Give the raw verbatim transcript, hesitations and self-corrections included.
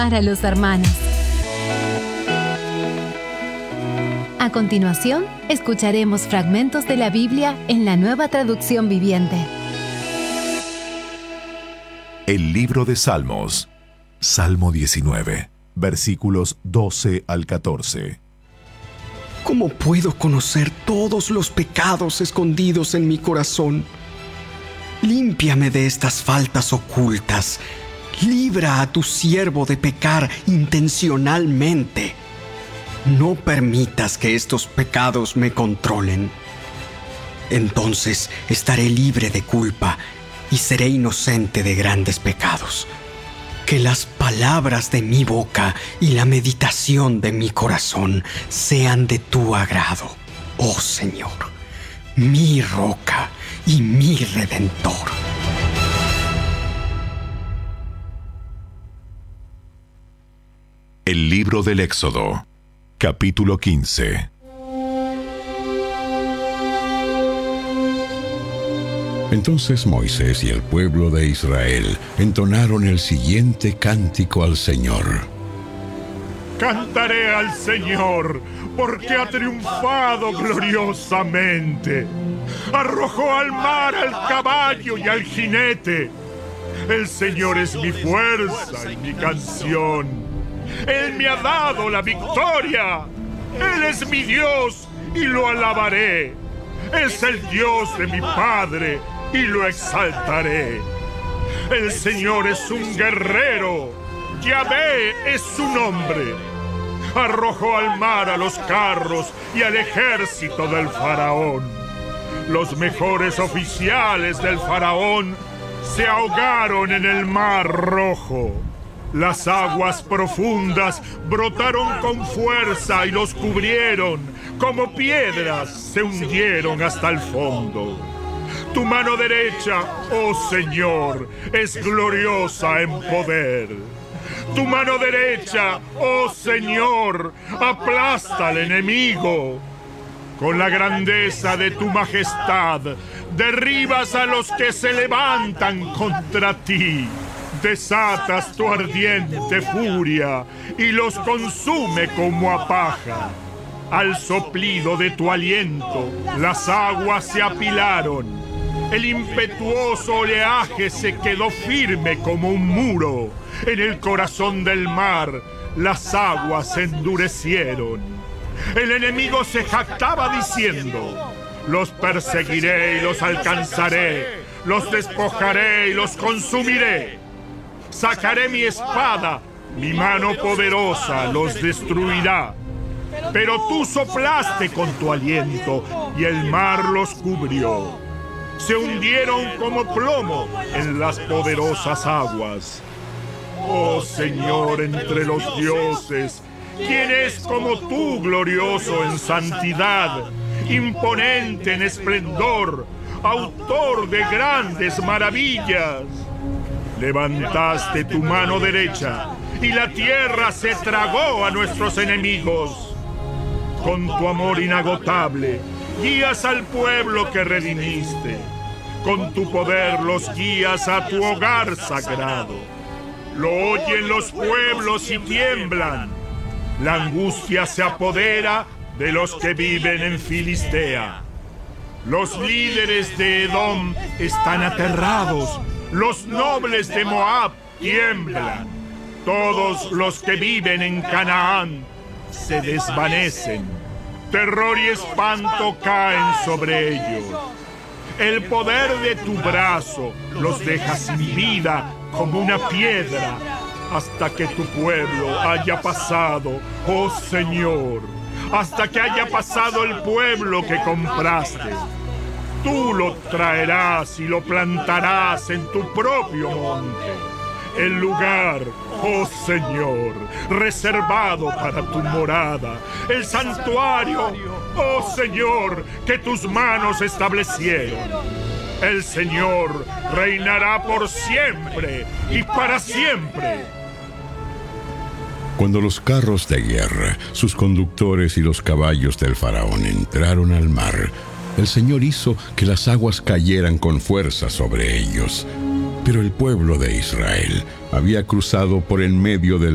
Para los hermanos. A continuación, escucharemos fragmentos de la Biblia en la Nueva Traducción Viviente. El libro de Salmos, Salmo diecinueve, versículos doce al catorce. ¿Cómo puedo conocer todos los pecados escondidos en mi corazón? Límpiame de estas faltas ocultas. Libra a tu siervo de pecar intencionalmente. No permitas que estos pecados me controlen. Entonces estaré libre de culpa y seré inocente de grandes pecados. Que las palabras de mi boca y la meditación de mi corazón sean de tu agrado, oh Señor, mi roca y mi redentor. El libro del Éxodo, capítulo quince. Entonces Moisés y el pueblo de Israel entonaron el siguiente cántico al Señor. Cantaré al Señor, porque ha triunfado gloriosamente. Arrojó al mar al caballo y al jinete. El Señor es mi fuerza y mi canción. Él me ha dado la victoria. Él es mi Dios y lo alabaré. Es el Dios de mi Padre y lo exaltaré. El Señor es un guerrero. Yahvé es su nombre. Arrojó al mar a los carros y al ejército del faraón. Los mejores oficiales del faraón se ahogaron en el mar Rojo. Las aguas profundas brotaron con fuerza y los cubrieron. Como piedras se hundieron hasta el fondo. Tu mano derecha, oh Señor, es gloriosa en poder. Tu mano derecha, oh Señor, aplasta al enemigo. Con la grandeza de tu majestad, derribas a los que se levantan contra ti. Desatas tu ardiente furia y los consume como a paja. Al soplido de tu aliento, las aguas se apilaron. El impetuoso oleaje se quedó firme como un muro. En el corazón del mar, las aguas se endurecieron. El enemigo se jactaba diciendo: los perseguiré y los alcanzaré, los despojaré y los consumiré. Sacaré mi espada, mi mano poderosa los destruirá. Pero tú soplaste con tu aliento y el mar los cubrió. Se hundieron como plomo en las poderosas aguas. Oh Señor entre los dioses, ¿quién es como tú, glorioso en santidad, imponente en esplendor, autor de grandes maravillas? Levantaste tu mano derecha y la tierra se tragó a nuestros enemigos. Con tu amor inagotable, guías al pueblo que redimiste. Con tu poder los guías a tu hogar sagrado. Lo oyen los pueblos y tiemblan. La angustia se apodera de los que viven en Filistea. Los líderes de Edom están aterrados. Los nobles de Moab tiemblan. Todos los que viven en Canaán se desvanecen. Terror y espanto caen sobre ellos. El poder de tu brazo los deja sin vida como una piedra hasta que tu pueblo haya pasado, oh Señor, hasta que haya pasado el pueblo que compraste. Tú lo traerás y lo plantarás en tu propio monte. El lugar, oh Señor, reservado para tu morada. El santuario, oh Señor, que tus manos establecieron. El Señor reinará por siempre y para siempre. Cuando los carros de guerra, sus conductores y los caballos del faraón entraron al mar, el Señor hizo que las aguas cayeran con fuerza sobre ellos. Pero el pueblo de Israel había cruzado por en medio del